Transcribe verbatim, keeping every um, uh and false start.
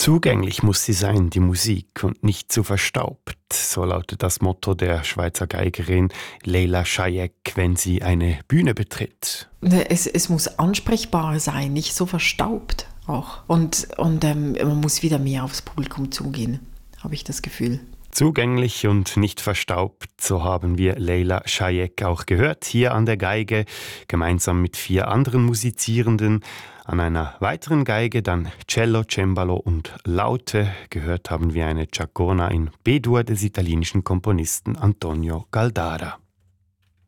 Zugänglich muss sie sein, die Musik, und nicht zu verstaubt. So lautet das Motto der Schweizer Geigerin Leila Chayek, wenn sie eine Bühne betritt. Es, es muss ansprechbar sein, nicht so verstaubt auch. Und, und ähm, man muss wieder mehr aufs Publikum zugehen, habe ich das Gefühl. Zugänglich und nicht verstaubt, so haben wir Leila Chayek auch gehört, hier an der Geige, gemeinsam mit vier anderen Musizierenden. An einer weiteren Geige dann Cello, Cembalo und Laute. Gehört haben wir eine Ciaccona in B-Dur des italienischen Komponisten Antonio Galdara.